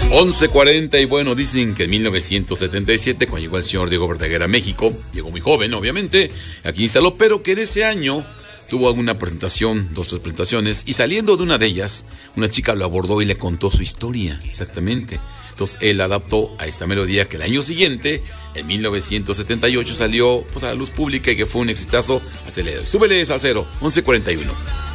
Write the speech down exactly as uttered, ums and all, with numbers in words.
once cuarenta y bueno, dicen que en mil novecientos setenta y siete, cuando llegó el señor Diego Verdaguer a México, llegó muy joven, obviamente, aquí instaló, pero que en ese año tuvo alguna presentación, dos, tres presentaciones, y saliendo de una de ellas, una chica lo abordó y le contó su historia, exactamente. Entonces él adaptó a esta melodía que el año siguiente, en mil novecientos setenta y ocho, salió pues, a la luz pública y que fue un exitazo. Hasta el día de hoy. Súbele, salsero, once cuarenta y uno.